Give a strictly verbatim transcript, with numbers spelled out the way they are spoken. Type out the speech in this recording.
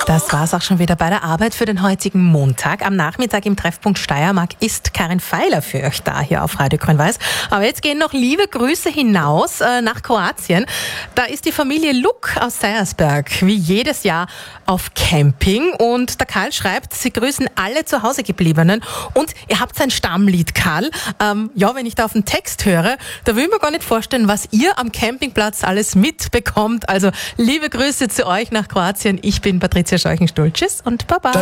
Das war's auch schon wieder bei der Arbeit für den heutigen Montag. Am Nachmittag im Treffpunkt Steiermark ist Karin Feiler für euch da hier auf Radio Grün-Weiß. Aber jetzt gehen noch liebe Grüße hinaus äh, nach Kroatien. Da ist die Familie Luck aus Seiersberg wie jedes Jahr auf Camping. Und der Karl schreibt, sie grüßen alle zu Hause gebliebenen. Und ihr habt ein Stammlied, Karl. Ähm, ja, wenn ich da auf den Text höre, da will ich mir gar nicht vorstellen, was ihr am Campingplatz alles mitbekommt. Also liebe Grüße zu euch nach Kroatien. Ich bin Patricia Scheuchenstuhl. Tschüss und Baba.